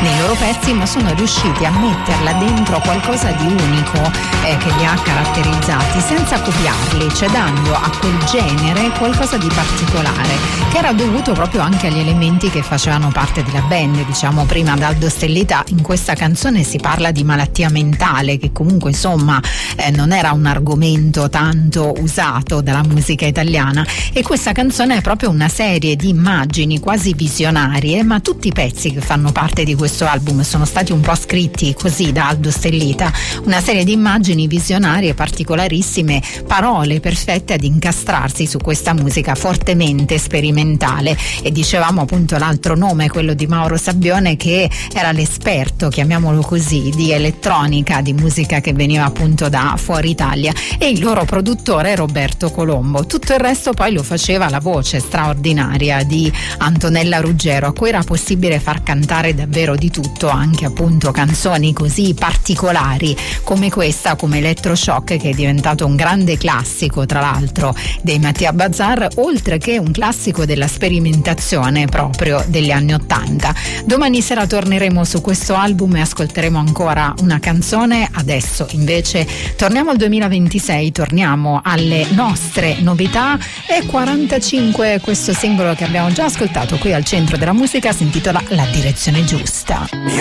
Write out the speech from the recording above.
nei loro pezzi, ma sono riusciti a metterla dentro qualcosa di unico che li ha caratterizzati, senza copiarli, cioè dando a quel genere qualcosa di particolare, che era dovuto proprio anche agli elementi che facevano parte della band. Diciamo prima d'Aldo Stellita, in questa canzone si parla di malattia mentale, che comunque insomma non era un argomento tanto usato dalla musica italiana, e questa canzone è proprio una serie di immagini quasi visionarie, ma tutti i pezzi che fanno parte di questo album sono stati un po' scritti così da Aldo Stellita, una serie di immagini visionarie particolarissime, parole perfette ad incastrarsi su questa musica fortemente sperimentale. E dicevamo appunto l'altro nome, quello di Mauro Sabbione, che era l'esperto, chiamiamolo così, di elettronica, di musica che veniva appunto da fuori Italia, e il loro produttore Roberto Colombo. Tutto il resto poi lo faceva la voce straordinaria di Antonella Ruggero, a cui era possibile far cantare davvero di tutto, anche appunto canzoni così particolari come questa, come Electroshock, che è diventato un grande classico tra l'altro dei Mattia Bazar, oltre che un classico della sperimentazione proprio degli anni '80. Domani sera torneremo su questo album e ascolteremo ancora una canzone. Adesso invece torniamo al 2026, torniamo alle nostre novità. E 45 questo singolo che abbiamo già ascoltato qui al Centro della Musica, si intitola La direzione giusta.